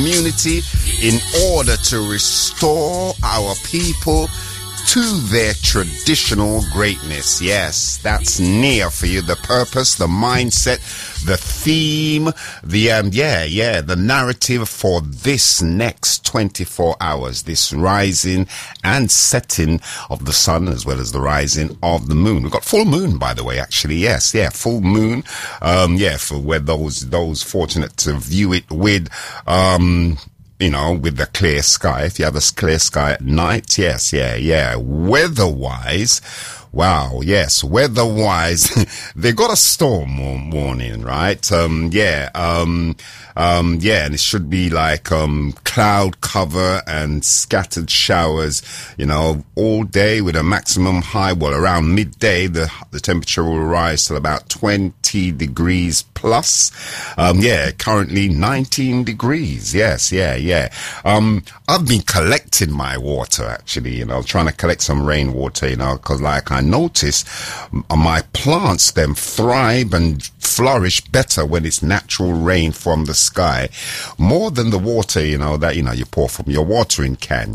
community in order to restore our people to their traditional greatness. Yes, that's near for you. The purpose, the mindset, the theme, the narrative for this next 24 hours, this rising and setting of the sun as well as the rising of the moon. We've got full moon, by the way, actually. Yes, full moon. For where those fortunate to view it with, with the clear sky. If you have a clear sky at night, yes. Weather-wise, wow, yes, weather-wise, they got a storm warning, right? And it should be like, cloud cover and scattered showers, all day with a maximum high. Well, around midday, the temperature will rise to about 20 degrees plus. Currently 19 degrees. Yes. I've been collecting my water, actually, trying to collect some rainwater, cause like I notice my plants, them thrive and flourish better when it's natural rain from the sky, more than the water, that, you pour from your watering can,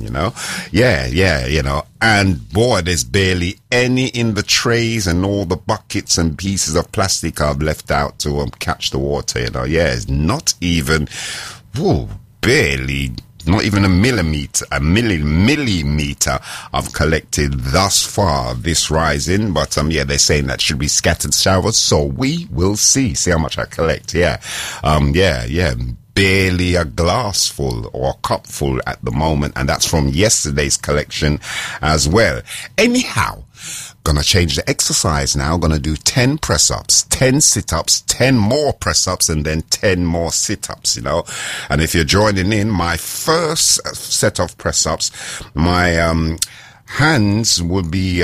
and boy, there's barely any in the trays and all the buckets and pieces of plastic I've left out to catch the water, it's not even, barely, not even a millimeter I've collected thus far this rising, but they're saying that should be scattered showers, so we will see how much I collect. Barely a glassful or a cupful at the moment, and that's from yesterday's collection as well. Anyhow, gonna change the exercise now. Gonna do 10 press-ups, 10 sit-ups, 10 more press-ups, and then 10 more sit-ups, And if you're joining in, my first set of press-ups, my hands would be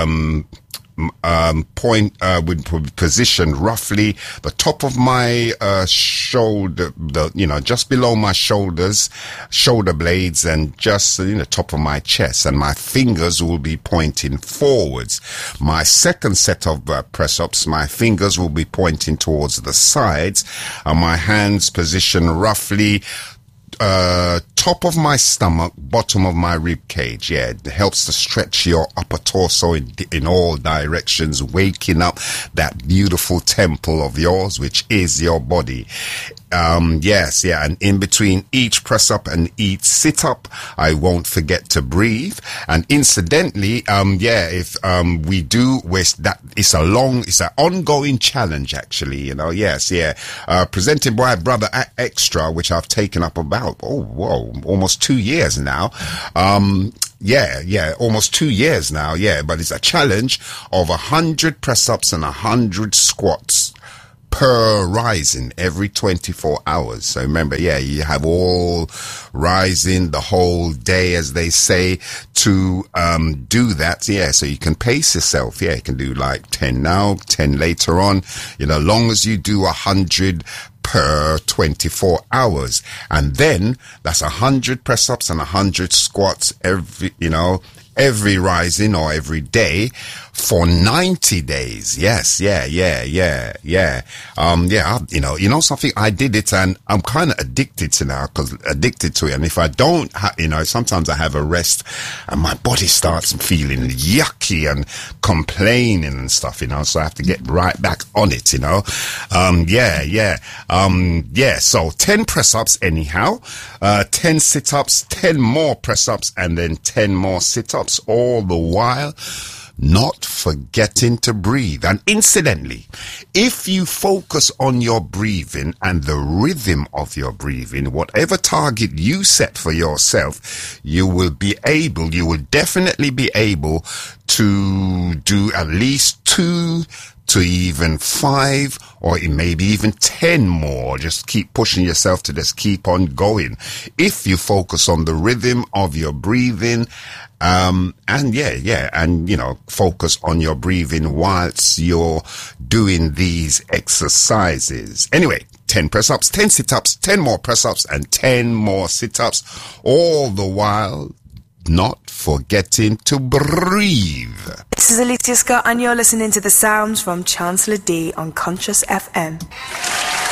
would position roughly the top of my shoulder, just below my shoulder blades, and just the top of my chest, and my fingers will be pointing forwards. My second set of press-ups, my fingers will be pointing towards the sides, and my hands position roughly top of my stomach, bottom of my rib cage. It helps to stretch your upper torso in all directions, waking up that beautiful temple of yours, which is your body. And in between each press up and each sit up, I won't forget to breathe. And incidentally, if we do wish that, it's an ongoing challenge, actually, presented by Brother Extra, which I've taken up about almost 2 years now. Almost 2 years now. But it's a challenge of 100 press ups and 100 squats per rising every 24 hours. So remember, you have all rising the whole day, as they say, to do that. So you can pace yourself. You can do like 10 now, 10 later on, long as you do 100 per 24 hours. And then that's 100 press ups and 100 squats every rising or every day for 90 days. Something, I did it and I'm kind of addicted to it. And if I don't, sometimes I have a rest and my body starts feeling yucky and complaining and stuff, so I have to get right back on it, So 10 press-ups anyhow, 10 sit-ups, 10 more press-ups, and then 10 more sit-ups, all the while not forgetting to breathe. And incidentally, if you focus on your breathing and the rhythm of your breathing, whatever target you set for yourself, you will definitely be able to do at least 2 to even 5 or maybe even 10 more. Just keep pushing yourself to just keep on going. If you focus on the rhythm of your breathing, focus on your breathing whilst you're doing these exercises. Anyway, 10 press-ups, 10 sit-ups, 10 more press-ups, and 10 more sit-ups, all the while not forgetting to breathe. This is Alicia Scott, and you're listening to the sounds from Chancellor D on Conscious FM.